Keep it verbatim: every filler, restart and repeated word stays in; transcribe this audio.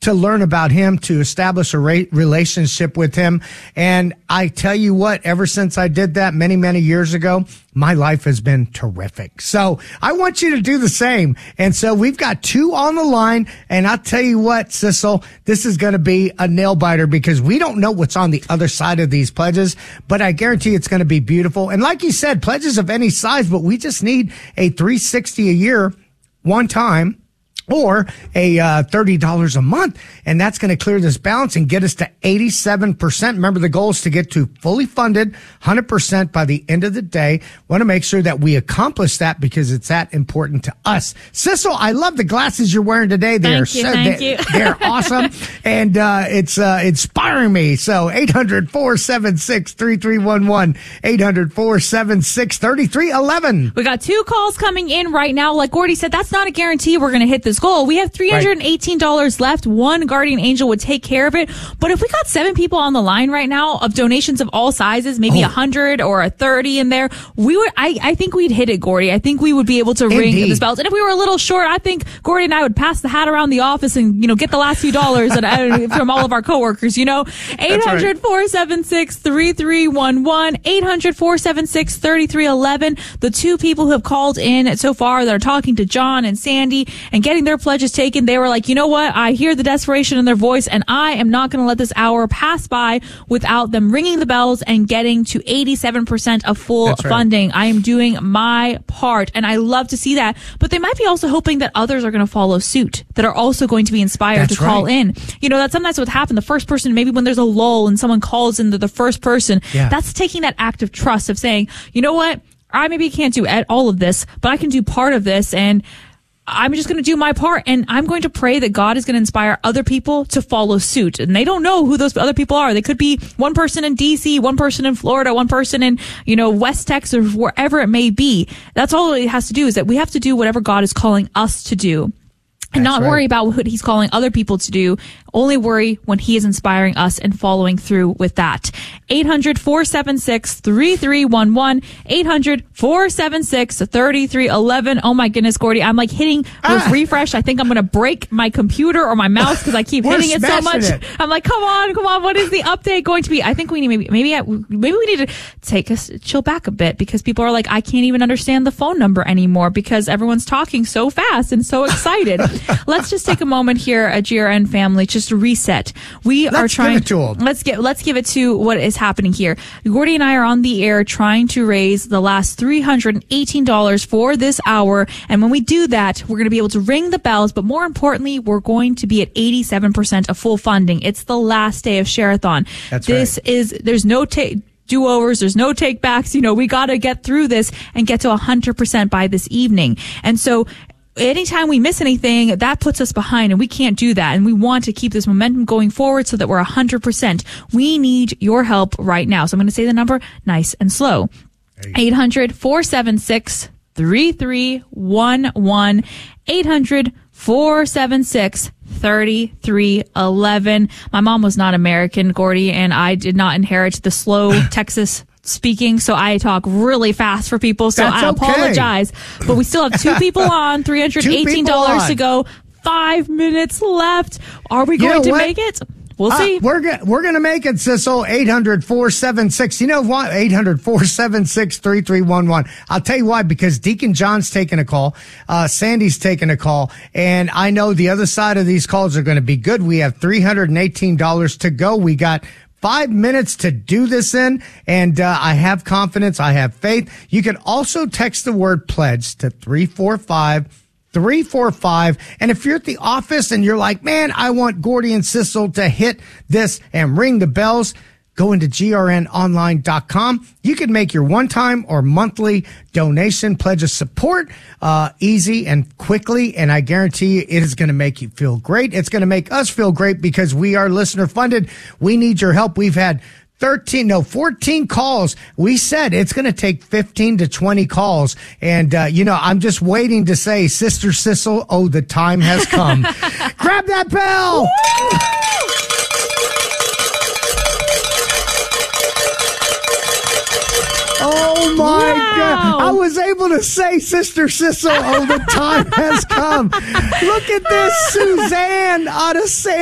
to learn about him, to establish a ra- relationship with him. And I tell you what, ever since I did that many, many years ago, my life has been terrific. So I want you to do the same. And so we've got two on the line. And I'll tell you what, Sissel, this is going to be a nail biter because we don't know what's on the other side of these pledges, but I guarantee it's going to be beautiful. And like you said, pledges of any size, but we just need a three hundred sixty dollars a year one time, or a uh, thirty dollars a month, and that's going to clear this balance and get us to eighty-seven percent. Remember, the goal is to get to fully funded one hundred percent by the end of the day. Want to make sure that we accomplish that because it's that important to us. Sissel, I love the glasses you're wearing today. They're thank you, so, thank they, you. They're awesome, and uh, it's uh, inspiring me. So eight hundred, four seven six, three three one one, eight hundred, four seven six, three three one one. We got two calls coming in right now. Like Gordy said, that's not a guarantee we're going to hit this goal. We have three hundred eighteen dollars right. left. One guardian angel would take care of it. But if we got seven people on the line right now of donations of all sizes, maybe a oh. hundred or a thirty in there, we would. I, I think we'd hit it, Gordy. I think we would be able to Indeed. ring this bells. And if we were a little short, I think Gordy and I would pass the hat around the office and, you know, get the last few dollars and, uh, from all of our coworkers, you know. eight hundred, four seven six, three three one one, eight hundred, four seven six, three three one one. The two people who have called in so far that are talking to John and Sandy and getting their pledges taken, they were like, you know what? I hear the desperation in their voice, and I am not going to let this hour pass by without them ringing the bells and getting to eighty-seven percent of full right. funding. I am doing my part, and I love to see that. But they might be also hoping that others are going to follow suit, that are also going to be inspired that's to call right. in. You know, that's sometimes what happens. The first person, maybe when there's a lull and someone calls in, the, the first person, yeah. that's taking that act of trust of saying, you know what? I maybe can't do all of this, but I can do part of this, and I'm just going to do my part, and I'm going to pray that God is going to inspire other people to follow suit. And they don't know who those other people are. They could be one person in D C, one person in Florida, one person in, you know, West Texas, or wherever it may be. That's all it has to do, is that we have to do whatever God is calling us to do. And That's not right. worry about what he's calling other people to do. Only worry when he is inspiring us and following through with that. eight hundred, four seven six, three three one one. eight hundred, four seven six, three three one one. Oh my goodness, Gordy. I'm like hitting ah. refresh. I think I'm going to break my computer or my mouse because I keep hitting it so much. It. I'm like, come on, come on. What is the update going to be? I think we need maybe, maybe, maybe we need to take us, chill back a bit, because people are like, I can't even understand the phone number anymore because everyone's talking so fast and so excited. Let's just take a moment here, a G R N family, just to reset. We let's are trying. Give it to them. Let's get. Let's give it to what is happening here. Gordy and I are on the air trying to raise the last three hundred eighteen dollars for this hour, and when we do that, we're going to be able to ring the bells. But more importantly, we're going to be at eighty-seven percent of full funding. It's the last day of Share-a-thon. That's this right. is. There's no take. do-overs. There's no take-backs. You know, we got to get through this and get to one hundred percent by this evening. And so anytime we miss anything, that puts us behind, and we can't do that. And we want to keep this momentum going forward so that we're one hundred percent. We need your help right now. So I'm going to say the number nice and slow. eight hundred, four seven six, three three one one. eight hundred, four seven six, three three one one. My mom was not American, Gordy, and I did not inherit the slow Texas speaking, so I talk really fast for people, so That's I okay. apologize. But we still have two people on, three hundred eighteen dollars to go, five minutes left. Are we going you know to what? make it? We'll uh, see. We're go- we're going to make it, Sissel. eight hundred, four seven six. You know what? eight hundred, four seven six, three three one one. I'll tell you why, because Deacon John's taking a call. Uh, Sandy's taking a call. And I know the other side of these calls are going to be good. We have three hundred eighteen dollars to go. We got five minutes to do this in, and uh, I have confidence. I have faith. You can also text the word pledge to three four five, three four five. And if you're at the office and you're like, man, I want Gordy and Sissel to hit this and ring the bells, go into G R N online dot com. You can make your one-time or monthly donation pledge of support uh, easy and quickly, and I guarantee you it is going to make you feel great. It's going to make us feel great because we are listener-funded. We need your help. We've had thirteen, no, fourteen calls. We said it's going to take fifteen to twenty calls. And, uh, you know, I'm just waiting to say, Sister Sissel, oh, the time has come. Grab that bell! Oh, my wow. God. I was able to say, Sister Sissel, oh, the time has come. Look at this, Suzanne out of San